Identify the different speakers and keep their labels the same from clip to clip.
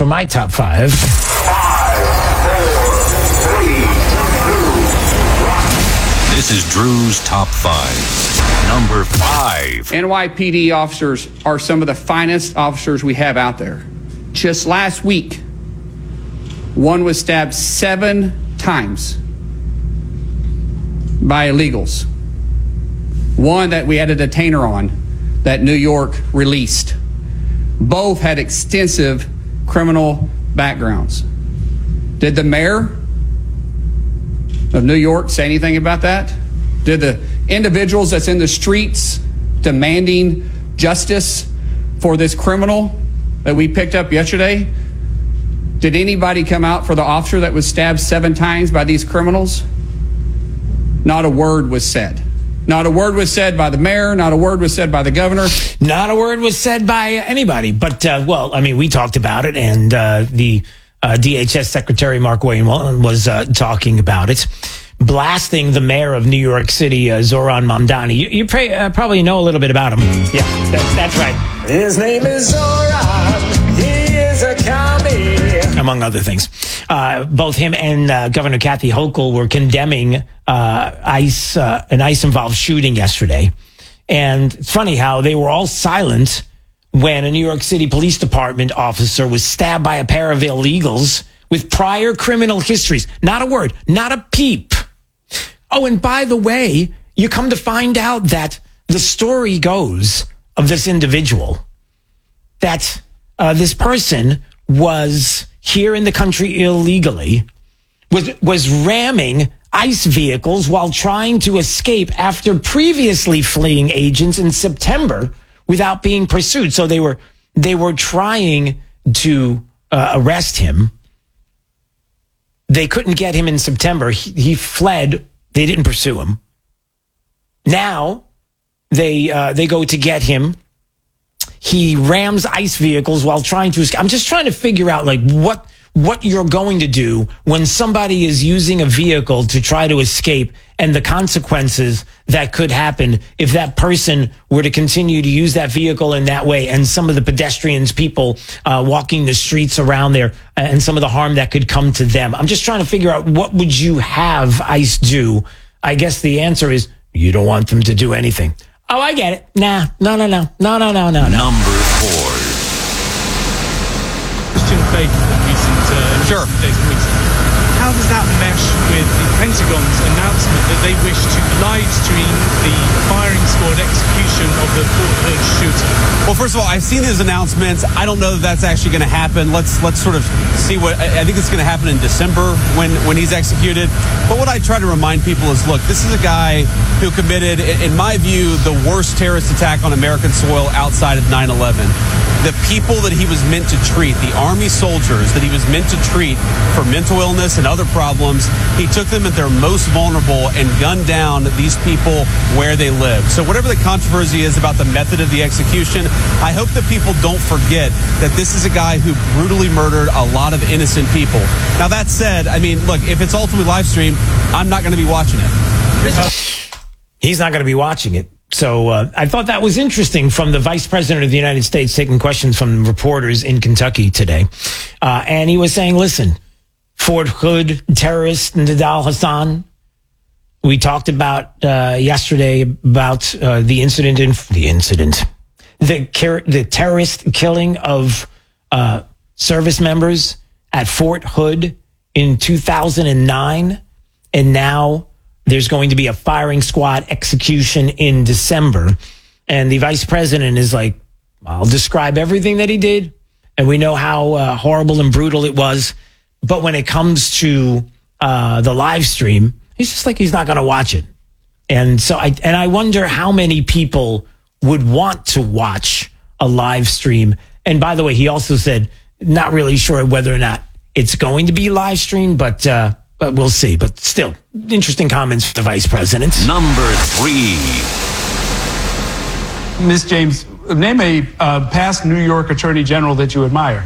Speaker 1: for my top 5.
Speaker 2: 5, 4, 3, 2, 1.
Speaker 3: This is Drew's top 5. Number 5.
Speaker 4: NYPD officers are some of the finest officers we have out there. Just last week, one was stabbed 7 times by illegals. One that we had a detainer on that New York released. Both had extensive criminal backgrounds. Did the mayor of New York say anything about that? Did the individuals that's in the streets demanding justice for this criminal that we picked up yesterday, did anybody come out for the officer that was stabbed 7 times by these criminals? Not a word was said. Not a word was said by the mayor. Not a word was said by the governor.
Speaker 1: Not a word was said by anybody. But, we talked about it, and the DHS Secretary Mark Wayne was talking about it, blasting the mayor of New York City, Zoran Mamdani. You probably know a little bit about him. Yeah, that's right.
Speaker 5: His name is Zoran. He is a commie.
Speaker 1: Among other things. Both him and Governor Kathy Hochul were condemning an ICE-involved shooting yesterday. And it's funny how they were all silent when a New York City Police Department officer was stabbed by a pair of illegals with prior criminal histories. Not a word, not a peep. Oh, and by the way, you come to find out that the story goes of this individual, that this person was here in the country illegally, was ramming ICE vehicles while trying to escape after previously fleeing agents in September without being pursued. So they were trying to arrest him. They couldn't get him in September. He fled. They didn't pursue him. Now they go to get him. He rams ICE vehicles while trying to escape. I'm just trying to figure out what you're going to do when somebody is using a vehicle to try to escape, and the consequences that could happen if that person were to continue to use that vehicle in that way, and some of the pedestrians, people walking the streets around there, and some of the harm that could come to them. I'm just trying to figure out, what would you have ICE do? I guess the answer is you don't want them to do anything. Oh, I get it. No.
Speaker 3: Number 4.
Speaker 6: Christian Faith
Speaker 7: Sure.
Speaker 6: How does that mesh with the Pentagon's announcement that they wish to live stream the firing squad execution of the Fort Hood shooter?
Speaker 7: Well, first of all, I've seen his announcements. I don't know that that's actually going to happen. Let's sort of see what I think it's going to happen in December when he's executed. But what I try to remind people is, look, this is a guy who committed, in my view, the worst terrorist attack on American soil outside of 9/11. The people that he was meant to treat, the Army soldiers that he was meant to treat for mental illness and other problems, he took them at their most vulnerable and gunned down these people where they live. So whatever the controversy is about the method of the execution, I hope that people don't forget that this is a guy who brutally murdered a lot of innocent people. Now, that said, look, if it's ultimately live streamed, I'm not going to be watching it.
Speaker 1: He's not going to be watching it. So I thought that was interesting from the Vice President of the United States taking questions from reporters in Kentucky today. And he was saying, listen, Fort Hood terrorist Nidal Hassan, we talked about yesterday about the terrorist killing of service members at Fort Hood in 2009. And now there's going to be a firing squad execution in December. And the vice president is like, I'll describe everything that he did. And we know how horrible and brutal it was. But when it comes to the live stream, he's just like, he's not going to watch it. And so I wonder how many people would want to watch a live stream. And by the way, he also said, not really sure whether or not it's going to be live streamed, but we'll see. But still, interesting comments from the vice president.
Speaker 3: Number 3.
Speaker 6: Ms. James, name a past New York Attorney General that you admire.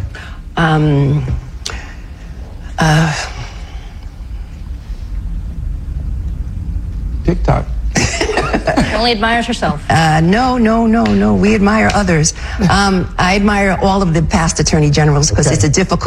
Speaker 6: TikTok.
Speaker 8: Only admires herself.
Speaker 9: No. We admire others. I admire all of the past attorney generals because it's a difficult